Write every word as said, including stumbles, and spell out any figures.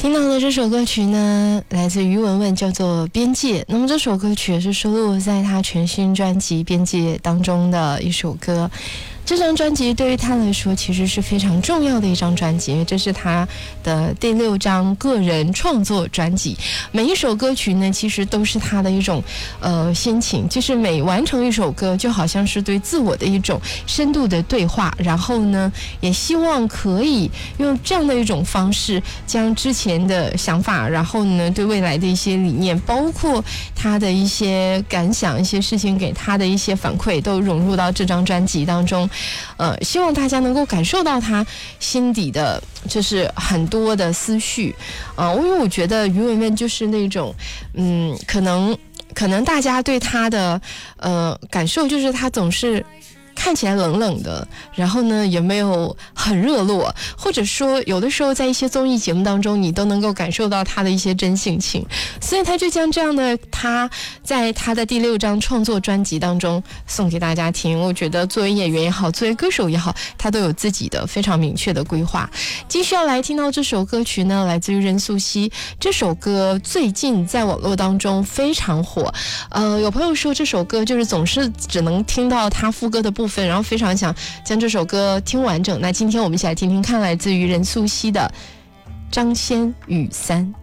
听到的这首歌曲呢，来自于文文，叫做《边界》。那么这首歌曲是收录在他全新专辑《边界》当中的一首歌。这张专辑对于他来说其实是非常重要的一张专辑，因为这是他的第六张个人创作专辑。每一首歌曲呢，其实都是他的一种呃心情，就是每完成一首歌，就好像是对自我的一种深度的对话。然后呢，也希望可以用这样的一种方式，将之前的想法，然后呢，对未来的一些理念，包括他的一些感想、一些事情给他的一些反馈，都融入到这张专辑当中。呃，希望大家能够感受到他心底的，就是很多的思绪。呃，因为我觉得于文文就是那种，嗯，可能可能大家对他的呃感受就是他总是看起来冷冷的，然后呢也没有很热络，或者说有的时候在一些综艺节目当中你都能够感受到他的一些真性情，所以他就将这样的他在他的第六张创作专辑当中送给大家听。我觉得作为演员也好，作为歌手也好，他都有自己的非常明确的规划。继续要来听到这首歌曲呢，来自于任素汐。这首歌最近在网络当中非常火，呃，有朋友说这首歌就是总是只能听到他副歌的部分，然后非常想将这首歌听完整。那今天我们一起来听听看，来自于任素汐的《张仙雨三》。